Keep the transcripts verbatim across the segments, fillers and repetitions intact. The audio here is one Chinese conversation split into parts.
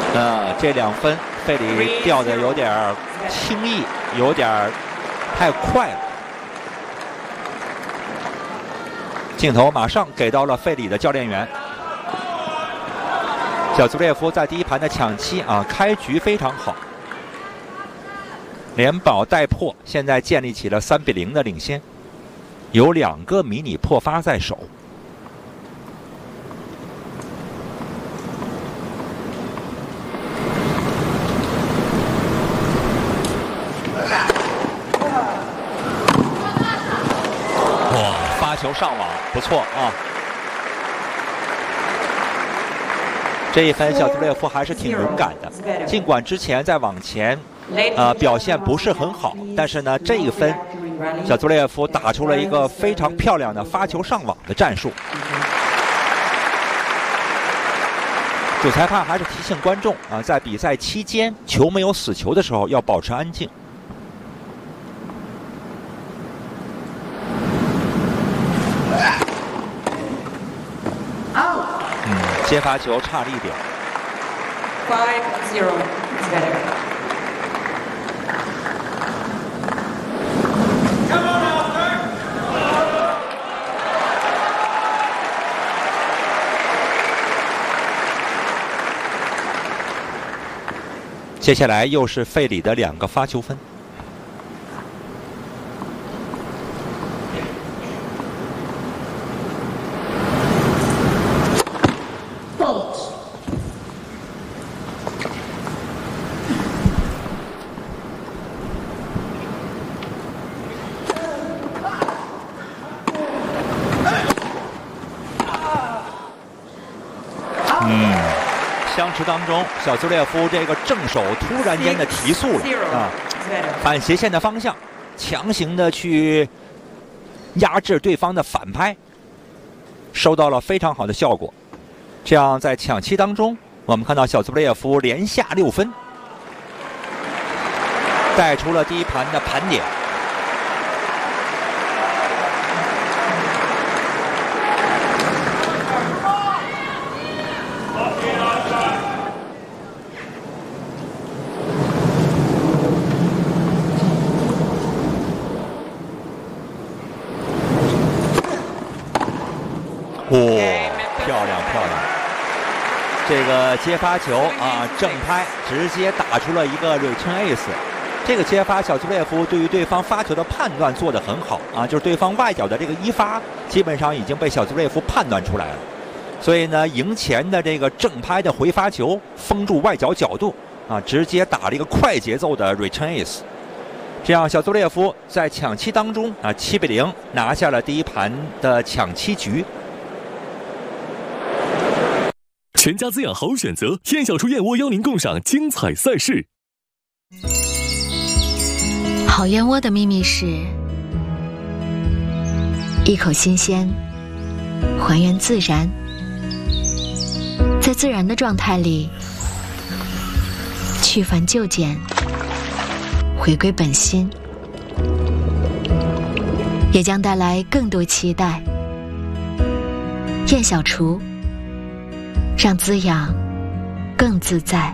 呃，这两分费里掉的有点轻易，有点太快了。镜头马上给到了费里的教练员。小兹列夫在第一盘的抢七啊，开局非常好，连保带破，现在建立起了三比零的领先，有两个迷你破发在手。哇，发球上网，不错啊！这一分小兹列夫还是挺勇敢的，尽管之前在网前呃表现不是很好，但是呢这一分小兹列夫打出了一个非常漂亮的发球上网的战术。主裁判还是提醒观众啊，在比赛期间球没有死球的时候要保持安静。接发球差了一点。 Five zero Zverev。 接下来又是费里的两个发球分。相持当中，小兹列夫这个正手突然间的提速了啊，反斜线的方向，强行的去压制对方的反拍，收到了非常好的效果。这样在抢七当中，我们看到小兹列夫连下六分，带出了第一盘的盘点。哇、哦，漂亮漂亮！这个接发球啊，正拍直接打出了一个 return ace。这个接发，小兹列夫对于对方发球的判断做得很好啊，就是对方外角的这个一发，基本上已经被小兹列夫判断出来了。所以呢，赢前的这个正拍的回发球封住外角角度啊，直接打了一个快节奏的 return ace。这样，小兹列夫在抢七当中啊，七比零拿下了第一盘的抢七局。 全家滋养好选择，燕小厨燕窝邀您共赏精彩赛事。 好燕窝的秘密是一口新鲜，还原自然，在自然的状态里去繁就简，回归本心，也将带来更多期待。燕小厨，让滋养更自在。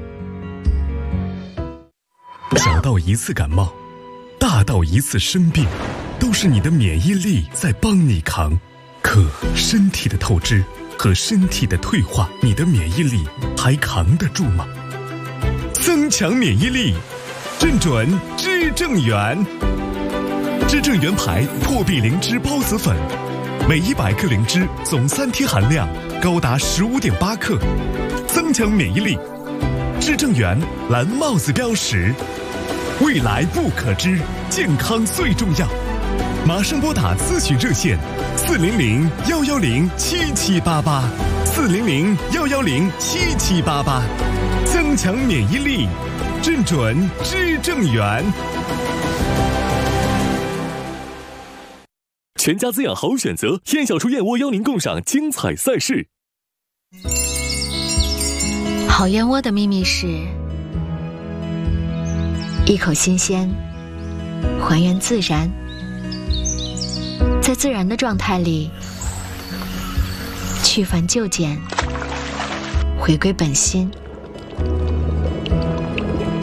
小到一次感冒，大到一次生病，都是你的免疫力在帮你扛。可身体的透支和身体的退化，你的免疫力还扛得住吗？增强免疫力，正准知正元。知正元牌破壁灵芝孢子粉，每一百克灵芝总三天含量高达十五点八克，增强免疫力。知正元蓝帽子标识，未来不可知，健康最重要。马上拨打咨询热线四零零幺幺零七七八八，四零零幺幺零七七八八，增强免疫力，正准知正元。全家滋养好选择，燕小厨燕窝邀您共赏精彩赛事。 好燕窝的秘密是一口新鲜，还原自然，在自然的状态里去繁就简，回归本心，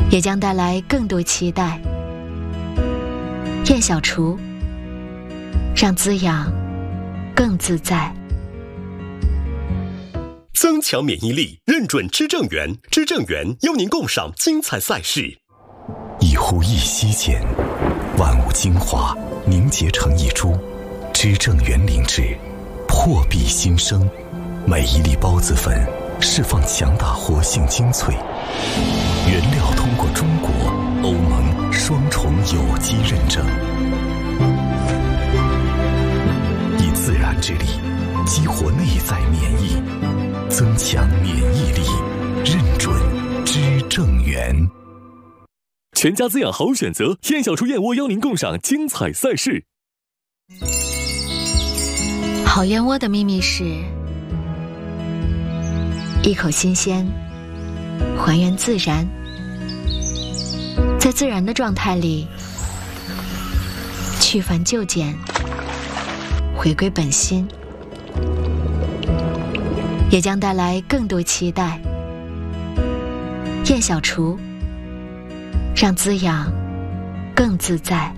也将带来更多期待。燕小厨，让滋养更自在。 增强免疫力，认准知正源，知正源邀您共赏精彩赛事。 一呼一吸间，万物精华凝结成一株，知正源灵芝，破壁新生。每一粒孢子粉释放强大活性精粹，原料通过中国、欧盟双重有机认证，以自然之力激活内在免疫，增强免疫力，认准知正源。 全家滋养好选择，燕小厨燕窝邀您共赏精彩赛事。 好燕窝的秘密是一口新鲜，还原自然，在自然的状态里去繁就简，回归本心，也将带来更多期待。燕小厨，让滋养更自在。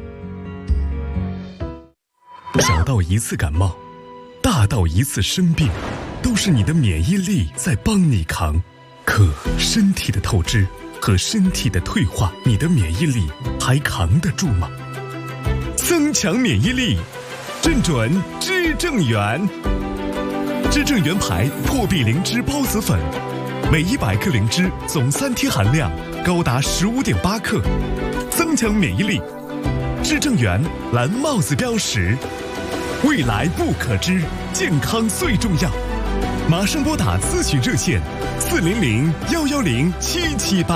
小到一次感冒，大到一次生病，都是你的免疫力在帮你扛。可身体的透支和身体的退化，你的免疫力还扛得住吗？增强免疫力，认准知正源。知正源牌破壁灵芝孢子粉，每一百克灵芝总三天含量高达十五点八克，增强免疫力。知正源蓝帽子标识，未来不可知，健康最重要。马上拨打咨询热线：四零零幺幺零七七八。